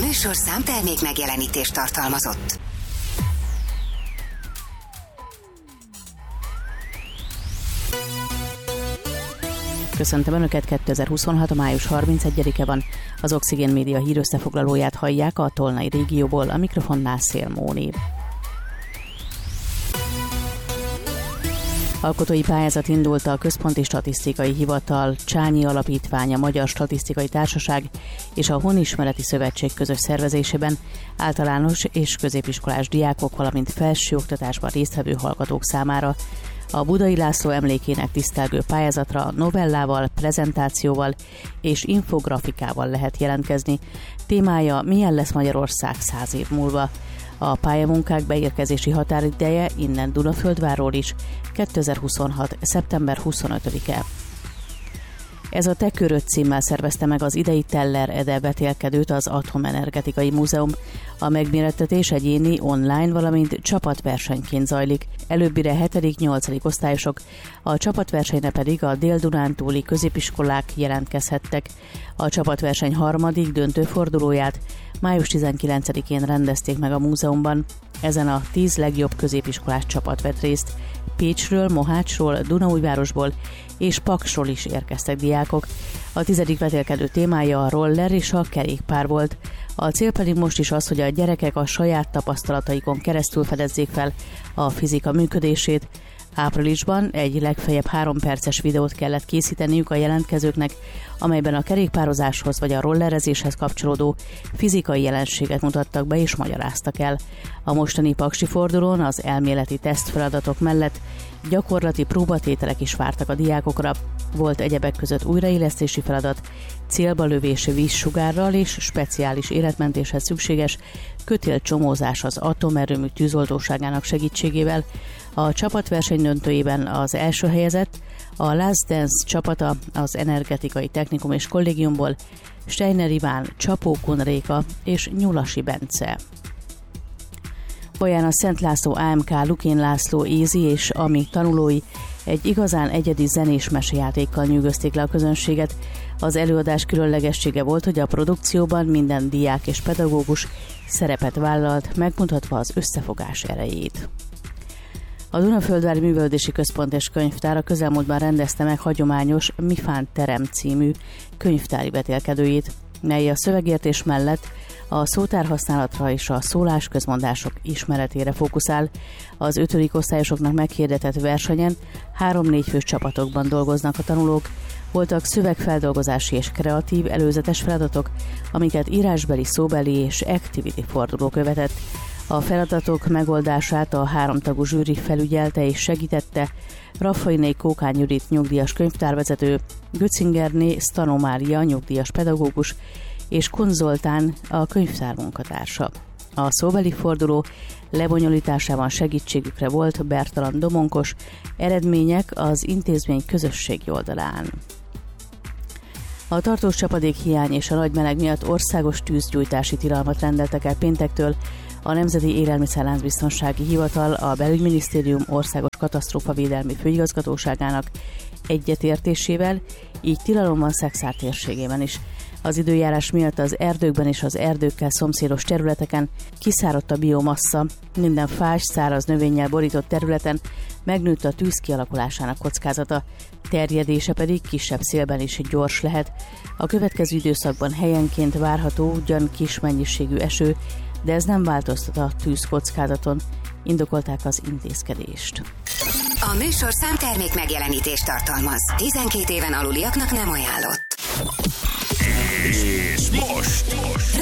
műsorszám termék megjelenítést tartalmazott. Köszöntöm Önöket, 2026. május 31-e van. Az Oxigén Média hírösszefoglalóját hallják a Tolnai régióból, a mikrofonnál Szél Móni. Alkotói pályázat indult a Központi Statisztikai Hivatal, Csányi Alapítvány, a Magyar Statisztikai Társaság és a Honismereti Szövetség közös szervezésében általános és középiskolás diákok, valamint felsőoktatásban résztvevő hallgatók számára. A Budai László emlékének tisztelgő pályázatra novellával, prezentációval és infografikával lehet jelentkezni. Témája: milyen lesz Magyarország 100 év múlva? A pályamunkák beérkezési határideje innen Dunaföldvárról is 2026. szeptember 25-e. Ez a Te köröd címmel szervezte meg az idei Teller Ede vetélkedőt az Atomenergetikai Múzeum. A megmérettetés egyéni, online, valamint csapatversenyként zajlik. Előbbire 7.-8. osztályosok, a csapatversenyre pedig a Dél-Dunántúli középiskolák jelentkezhettek. A csapatverseny harmadik döntőfordulóját május 19-én rendezték meg a múzeumban. Ezen a 10 legjobb középiskolás csapat vett részt. Pécsről, Mohácsról, Dunaújvárosból és Paksról is érkeztek diákok. A 10. vetélkedő témája a roller és a kerékpár volt. A cél pedig most is az, hogy a gyerekek a saját tapasztalataikon keresztül fedezzék fel a fizika működését. Áprilisban egy legfeljebb 3 perces videót kellett készíteniük a jelentkezőknek, amelyben a kerékpározáshoz vagy a rollerezéshez kapcsolódó fizikai jelenséget mutattak be és magyaráztak el. A mostani paksi fordulón az elméleti tesztfeladatok mellett gyakorlati próbatételek is vártak a diákokra. Volt egyebek között újraélesztési feladat, célba lövés vízsugárral és speciális életmentéshez szükséges kötélcsomózás az atomerőmű tűzoltóságának segítségével. A csapatverseny döntőjében az első helyezett, a Last Dance csapata az Energetikai Technikum és Kollégiumból Steiner Iván, Csapó Kunréka és Nyulasi Bence. Baján a Szent László AMK Lukén László Ézi és Ami tanulói egy igazán egyedi zenés mesejátékkal nyűgözték le a közönséget. Az előadás különlegessége volt, hogy a produkcióban minden diák és pedagógus szerepet vállalt, megmutatva az összefogás erejét. A Dunaföldvári Művelődési Központ és Könyvtár a közelmúltban rendezte meg hagyományos Mifán Terem című könyvtári vetélkedőjét, mely a szövegértés mellett a szótárhasználatra és a szólásközmondások ismeretére fókuszál. Az 5. osztályosoknak meghirdetett versenyen 3-4 fős csapatokban dolgoznak a tanulók. Voltak szövegfeldolgozási és kreatív előzetes feladatok, amiket írásbeli, szóbeli és activity forduló követett. A feladatok megoldását a 3 tagú zsűri felügyelte és segítette Raffainé Kókány Judit nyugdíjas könyvtárvezető, Götzingerné Sztanó Mária nyugdíjas pedagógus és Kun Zoltán a könyvtár munkatársa. A szóbeli forduló lebonyolításában segítségükre volt Bertalan Domonkos, eredmények az intézmény közösségi oldalán. A tartós csapadékhiány és a nagy meleg miatt országos tűzgyújtási tilalmat rendeltek el péntektől. A Nemzeti Élelmiszerláncbiztonsági Hivatal, a Belügyminisztérium országos katasztrófavédelmi főigazgatóságának egyetértésével, így tilalom van Szekszárd térségében is. Az időjárás miatt az erdőkben és az erdőkkel szomszédos területeken kiszáradt a biomassa, minden fás, száraz növényel borított területen megnőtt a tűz kialakulásának kockázata, terjedése pedig kisebb szélben is gyors lehet. A következő időszakban helyenként várható ugyan kis mennyiségű eső, de ez nem változtat a tűzkockázaton, indokolták az intézkedést. A műsorszám termék megjelenítést tartalmaz. 12 éven aluliaknak nem ajánlott. És most